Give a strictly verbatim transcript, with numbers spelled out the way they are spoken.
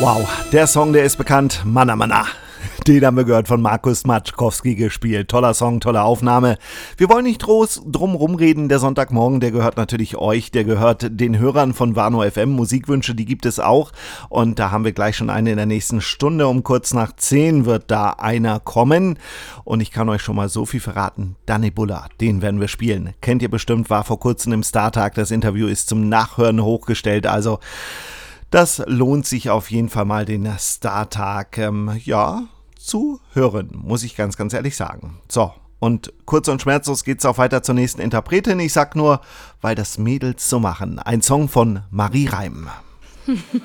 Wow, der Song, der ist bekannt. Manna Manna. Den haben wir gehört, von Markus Matschkowski gespielt. Toller Song, tolle Aufnahme. Wir wollen nicht groß drum rumreden. Der Sonntagmorgen, der gehört natürlich euch. Der gehört den Hörern von Warnow F M. Musikwünsche, die gibt es auch. Und da haben wir gleich schon eine in der nächsten Stunde. Um kurz nach zehn wird da einer kommen. Und ich kann euch schon mal so viel verraten. Danny Buller, den werden wir spielen. Kennt ihr bestimmt, war vor kurzem im Startag. Das Interview ist zum Nachhören hochgestellt. Also das lohnt sich auf jeden Fall mal, den Startag, ähm, ja, zu hören, muss ich ganz, ganz ehrlich sagen. So, und kurz und schmerzlos geht's auch weiter zur nächsten Interpretin. Ich sag nur, weil das Mädels so machen. Ein Song von Marie Reim.